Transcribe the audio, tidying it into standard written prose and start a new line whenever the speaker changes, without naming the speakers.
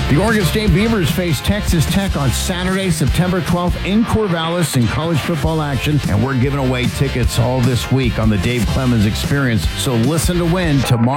The Oregon State Beavers face Texas Tech on Saturday, September 12th in Corvallis in college football action, and we're giving away tickets all this week on the Dave Clemens Experience. So listen to win tomorrow.